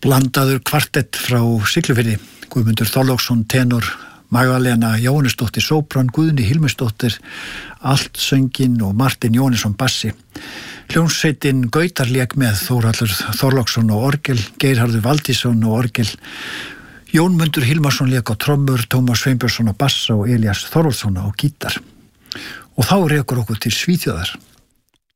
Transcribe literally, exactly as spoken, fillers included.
Blandaður kvartett frá Siglufirði, Guðmundur Þorláksson tenor, Magdalena Jóhannesdóttir sópran, Guðni Hilmisdóttir altsöngin og Martin Jóhannesson bassi. Hljómsveitin Gautar lék með Þórhallur Þorláksson og orgel, Geirharður Valdísson og orgel, Jónmundur Hilmarsson lék á trommur, Tómas Sveinbjörnsson á bassa og Elías Þorvaldsson á gítar. Og þá rekur okkur til Svíþjóðar.